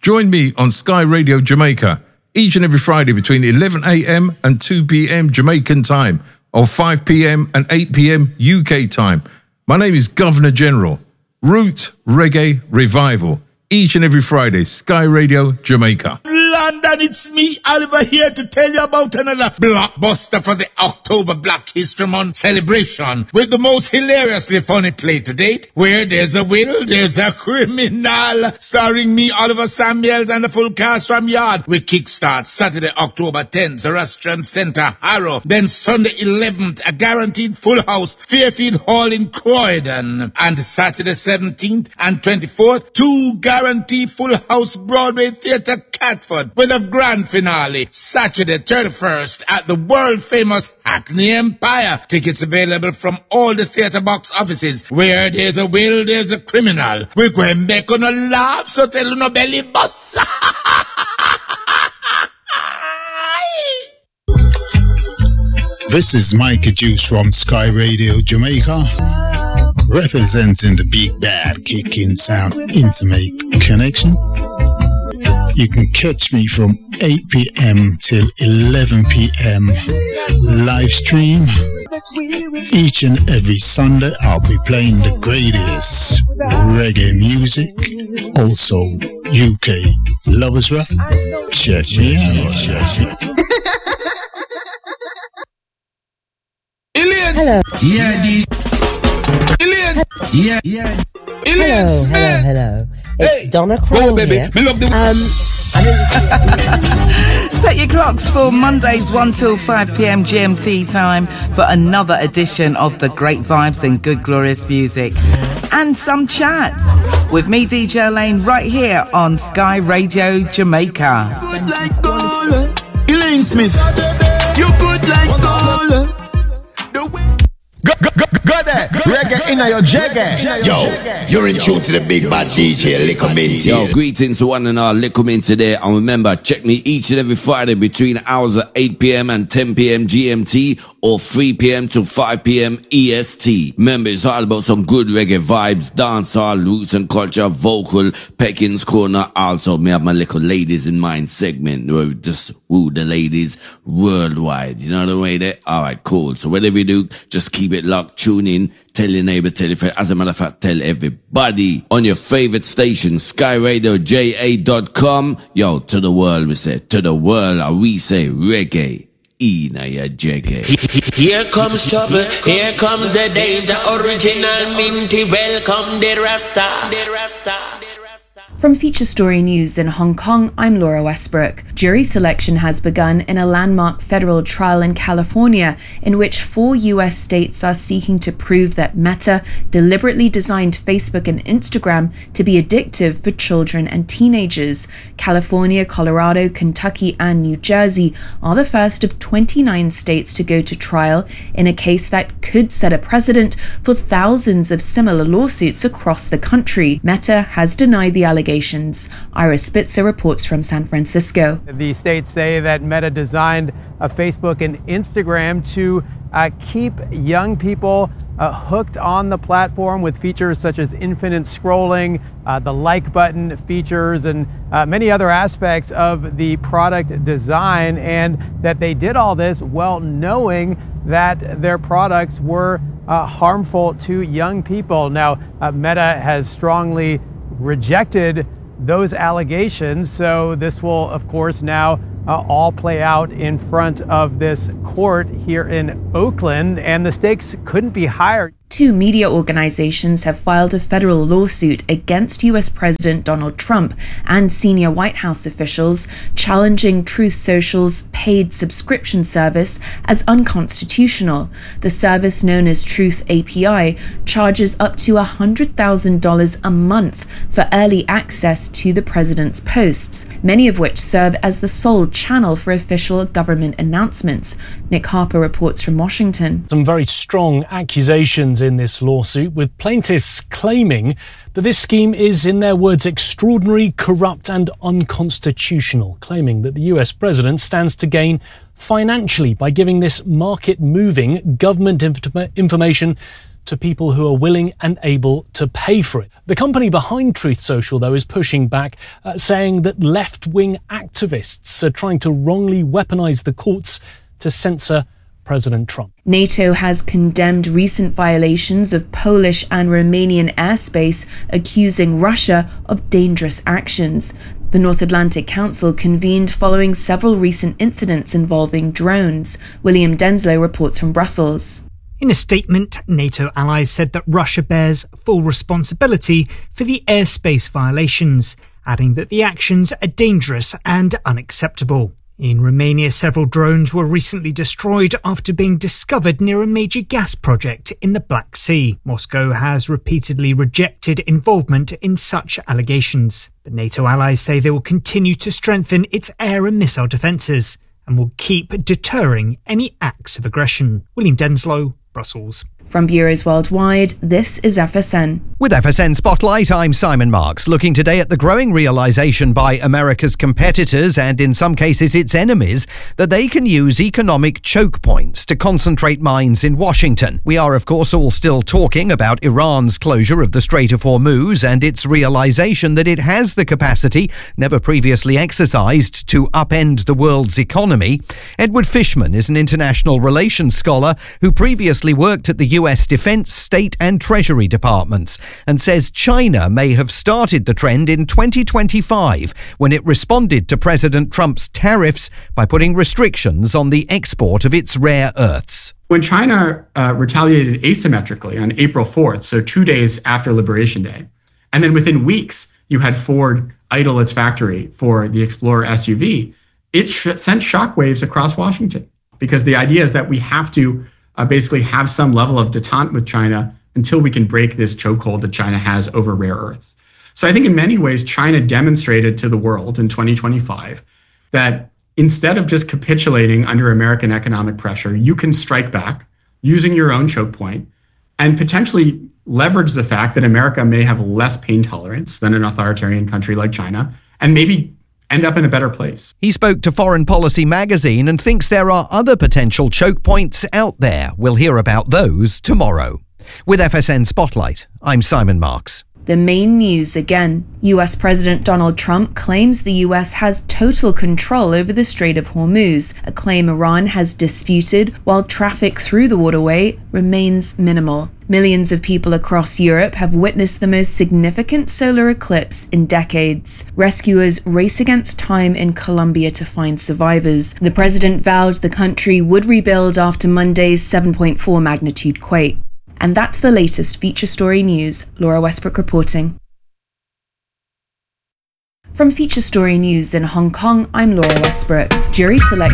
Join me on Sky Radio Jamaica each and every Friday between 11 a.m. and 2 p.m. Jamaican time, or 5 p.m. and 8 p.m. UK time. My name is Governor General. Root Reggae Revival, each and every Friday, Sky Radio Jamaica. London, it's me, Oliver, here to tell you about another blockbuster for the October Black History Month celebration with the most hilariously funny play to date. Where there's a will, there's a criminal. Starring me, Oliver Samuels, and the full cast from Yard. We kickstart Saturday, October 10th, Zoroastrian Centre, Harrow. Then Sunday 11th, a guaranteed full house, Fairfield Hall in Croydon. And Saturday 17th and 24th, 2 guaranteed full house Broadway Theatre, Catford, with a grand finale Saturday 31st at the world famous Hackney Empire. Tickets available from all the theatre box offices. Where there's a will, there's a criminal. We're going back on a laugh, so tell no belly boss. This is Mikey Juice from Sky Radio Jamaica, representing the big bad kicking sound intimate connection. You can catch me from 8 p.m. till 11 p.m. live stream. Each and every Sunday I'll be playing the greatest reggae music, also UK lovers rap. Check me out. Hello. Hello. It's Donna Crowell here. Set your clocks for Mondays 1 till 5 p.m. GMT time for another edition of the great vibes and good glorious music and some chat with me, DJ Lane, right here on Sky Radio Jamaica. Good like gold, Elaine Smith. You good like gold. Go there, reggae in your jagger. Yo, you're in tune to the big bad DJ Liquor Minty. Yo, greetings to one and all, Liquor Minty there. And remember, check me each and every Friday between hours of 8 p.m. and 10 p.m. GMT or 3 p.m. to 5 p.m. EST. Remember, it's all about some good reggae vibes, dancehall, roots and culture, vocal, Pekin's Corner. Also, me have my little ladies in mind segment where we just woo the ladies worldwide. You know the way there? Alright, cool. So whatever you do, just keep it locked, tune in, tell your neighbor, tell your friend. As a matter of fact, tell everybody on your favorite station, SkyRadioJA.com. Yo, to the world we say, to the world we say reggae. Ina ya jagger. Here comes trouble, here comes the danger. Original Minty, welcome the Rasta. From Feature Story News in Hong Kong, I'm Laura Westbrook. Jury selection has begun in a landmark federal trial in California in which 4 US states are seeking to prove that Meta deliberately designed Facebook and Instagram to be addictive for children and teenagers. California, Colorado, Kentucky, and New Jersey are the first of 29 states to go to trial in a case that could set a precedent for thousands of similar lawsuits across the country. Meta has denied the allegations. Ira Spitzer reports from San Francisco. The states say that Meta designed Facebook and Instagram to keep young people hooked on the platform with features such as infinite scrolling, the like button features, and many other aspects of the product design, and that they did all this while knowing that their products were harmful to young people. Now, Meta has strongly rejected those allegations, so this will of course now all play out in front of this court here in Oakland, and the stakes couldn't be higher. 2 media organizations have filed a federal lawsuit against US President Donald Trump and senior White House officials, challenging Truth Social's paid subscription service as unconstitutional. The service, known as Truth API, charges up to $100,000 a month for early access to the president's posts, many of which serve as the sole channel for official government announcements. Nick Harper reports from Washington. Some very strong accusations in this lawsuit, with plaintiffs claiming that this scheme is, in their words, extraordinary, corrupt and unconstitutional, claiming that the US president stands to gain financially by giving this market-moving government information to people who are willing and able to pay for it. The company behind Truth Social, though, is pushing back, saying that left-wing activists are trying to wrongly weaponize the courts to censor President Trump. NATO has condemned recent violations of Polish and Romanian airspace, accusing Russia of dangerous actions. The North Atlantic Council convened following several recent incidents involving drones. William Denslow reports from Brussels. In a statement, NATO allies said that Russia bears full responsibility for the airspace violations, adding that the actions are dangerous and unacceptable. In Romania, several drones were recently destroyed after being discovered near a major gas project in the Black Sea. Moscow has repeatedly rejected involvement in such allegations. But NATO allies say they will continue to strengthen its air and missile defences and will keep deterring any acts of aggression. William Denslow, Brussels. From bureaus worldwide, this is FSN. With FSN Spotlight, I'm Simon Marks, looking today at the growing realisation by America's competitors, and in some cases its enemies, that they can use economic choke points to concentrate minds in Washington. We are, of course, all still talking about Iran's closure of the Strait of Hormuz and its realisation that it has the capacity, never previously exercised, to upend the world's economy. Edward Fishman is an international relations scholar who previously worked at the US Defense, State and Treasury Departments, and says China may have started the trend in 2025 when it responded to President Trump's tariffs by putting restrictions on the export of its rare earths. When China retaliated asymmetrically on April 4th, so 2 days after Liberation Day, and then within weeks you had Ford idle its factory for the Explorer SUV, it sent shockwaves across Washington, because the idea is that we have to basically have some level of detente with China until we can break this chokehold that China has over rare earths. So I think in many ways, China demonstrated to the world in 2025 that instead of just capitulating under American economic pressure, you can strike back using your own choke point and potentially leverage the fact that America may have less pain tolerance than an authoritarian country like China, and maybe end up in a better place. He spoke to Foreign Policy magazine and thinks there are other potential choke points out there. We'll hear about those tomorrow. With FSN Spotlight, I'm Simon Marks. The main news again. US President Donald Trump claims the US has total control over the Strait of Hormuz, a claim Iran has disputed, while traffic through the waterway remains minimal. Millions of people across Europe have witnessed the most significant solar eclipse in decades. Rescuers race against time in Colombia to find survivors. The president vowed the country would rebuild after Monday's 7.4 magnitude quake. And that's the latest feature story news. Laura Westbrook reporting. From Feature Story News in Hong Kong, I'm Laura Westbrook. Jury selection